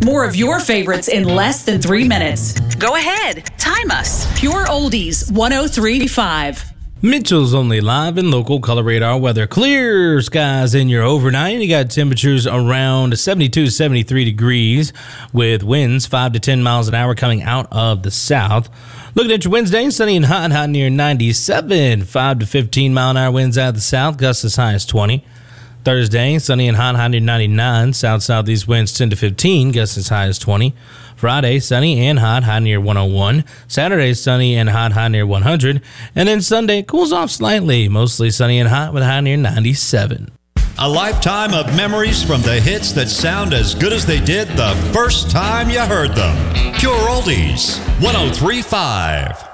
More of your favorites in less than 3 minutes. Go ahead. Time us. Pure Oldies 103.5. Mitchell's Only Live and Local Color Radar weather. Clear skies in your overnight. You got temperatures around 72, 73 degrees with winds 5 to 10 miles an hour coming out of the south. Looking at your Wednesday, sunny and hot near 97. 5 to 15 mile an hour winds out of the south, gusts as high as 20. Thursday, sunny and hot near 99. South-southeast winds 10 to 15, gusts as high as 20. Friday, sunny and hot near 101. Saturday, sunny and hot near 100. And then Sunday, cools off slightly. Mostly sunny and hot with a high near 97. A lifetime of memories from the hits that sound as good as they did the first time you heard them. Pure Oldies 103.5.